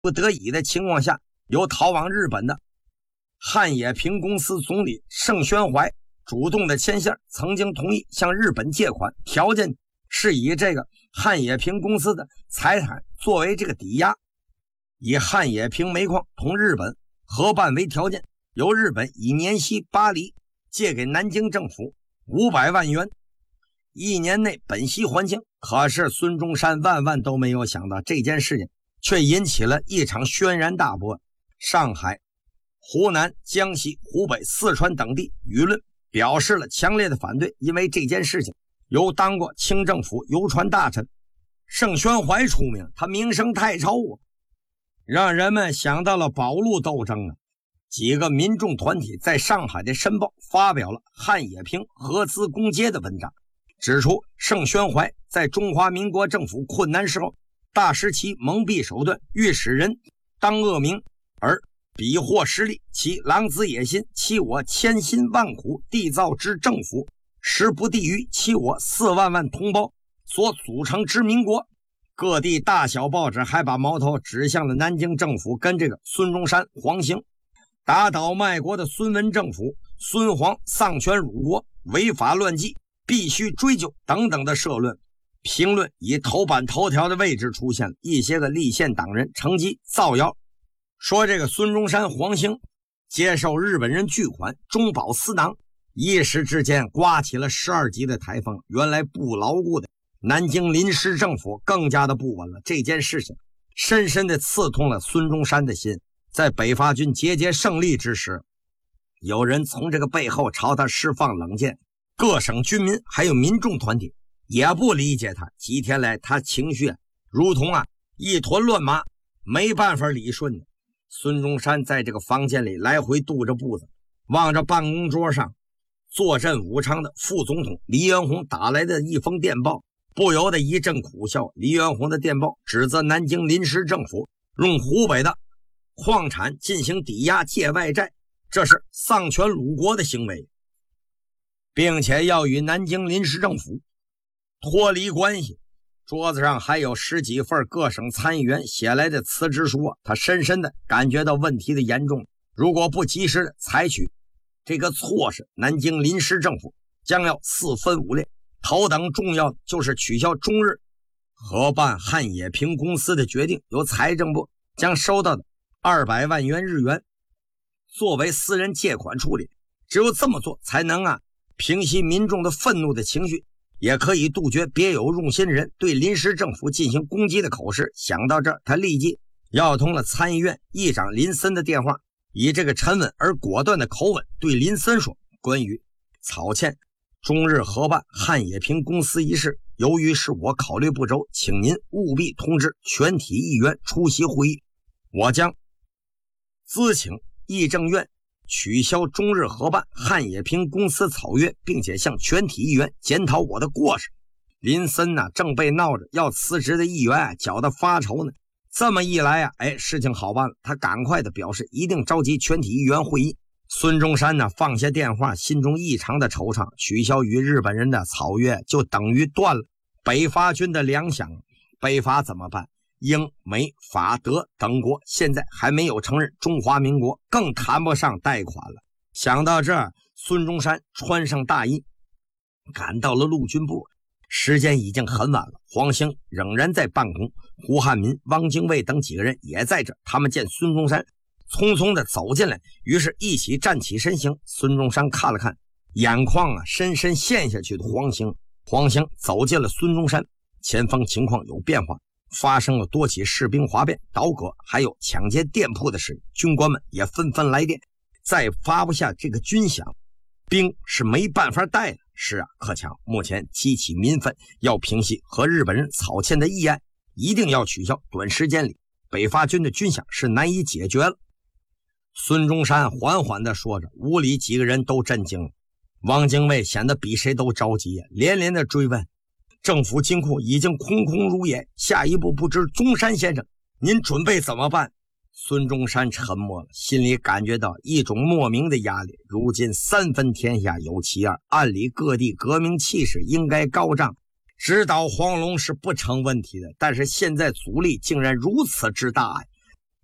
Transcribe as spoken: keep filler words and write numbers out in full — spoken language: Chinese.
不得已的情况下，有逃往日本的汉冶平公司总理盛宣怀主动的签信，曾经同意向日本借款，条件是以这个汉冶平公司的财产作为这个抵押，以汉冶平煤矿同日本合办为条件，由日本以年息八厘借给南京政府五百万元，一年内本息还清。可是孙中山万万都没有想到，这件事情却引起了一场轩然大波。上海、湖南、江西、湖北、四川等地舆论表示了强烈的反对，因为这件事情由当过清政府邮传大臣盛宣怀出名，他名声太臭啊，让人们想到了保路斗争啊。几个民众团体在上海的《申报》发表了汉冶平合资公揭的文章，指出盛宣怀在中华民国政府困难时候，大施其蒙蔽手段，欲使人当恶名，而比获实力，其狼子野心，欺我千辛万苦缔造之政府，实不低于欺我四万万同胞所组成之民国。各地大小报纸还把矛头指向了南京政府跟这个孙中山、黄兴，打倒卖国的孙文政府，孙黄丧权辱国，违法乱纪，必须追究等等的社论。评论以头版头条的位置出现了，一些个立宪党人乘机造谣，说这个孙中山、黄兴接受日本人巨款，中饱私囊，一时之间刮起了十二级的台风。原来不牢固的南京临时政府更加的不稳了。这件事情深深地刺痛了孙中山的心。在北伐军节节胜利之时，有人从这个背后朝他释放冷箭，各省军民还有民众团体也不理解他。几天来他情绪如同啊一团乱麻，没办法理顺的。孙中山在这个房间里来回踱着步子，望着办公桌上坐镇武昌的副总统黎元洪打来的一封电报，不由得一阵苦笑。黎元洪的电报指责南京临时政府用湖北的矿产进行抵押借外债，这是丧权辱国的行为，并且要与南京临时政府脱离关系。桌子上还有十几份各省参议员写来的辞职书，他深深的感觉到问题的严重，如果不及时的采取这个措施，南京临时政府将要四分五裂。头等重要的就是取消中日合办汉冶平公司的决定，由财政部将收到的二百万元日元作为私人借款处理。只有这么做才能啊平息民众的愤怒的情绪，也可以杜绝别有用心人对临时政府进行攻击的口实。想到这，他立即要通了参议院议长林森的电话，以这个沉稳而果断的口吻对林森说，关于草签中日合办汉冶平公司一事，由于是我考虑不周，请您务必通知全体议员出席会议，我将咨请议政院取消中日合办汉冶平公司草约，并且向全体议员检讨我的过失。林森呢、啊，正被闹着要辞职的议员啊搅得发愁呢。这么一来啊，哎，事情好办了，他赶快的表示一定召集全体议员会议。孙中山呢放下电话，心中异常的惆怅，取消与日本人的草约就等于断了北伐军的粮饷。北伐怎么办？英、美、法、德等国现在还没有承认中华民国，更谈不上贷款了。想到这儿，孙中山穿上大衣赶到了陆军部。时间已经很晚了，黄兴仍然在办公，胡汉民、汪精卫等几个人也在这。他们见孙中山匆匆地走进来，于是一起站起身形。孙中山看了看眼眶啊深深陷下去的黄兴，黄兴走进了孙中山，前方情况有变化，发生了多起士兵哗变、倒戈，还有抢劫店铺的事，军官们也纷纷来电，再发不下这个军饷，兵是没办法带了。是啊，克强，目前激起民愤，要平息和日本人草签的议案，一定要取消。短时间里，北伐军的军饷是难以解决了。孙中山缓缓地说着，屋里几个人都震惊了。汪精卫显得比谁都着急，连连的追问：政府金库已经空空如也，下一步不知中山先生您准备怎么办？孙中山沉默了，心里感觉到一种莫名的压力。如今三分天下有其二，按理各地革命气势应该高涨，直捣黄龙是不成问题的，但是现在阻力竟然如此之大呀！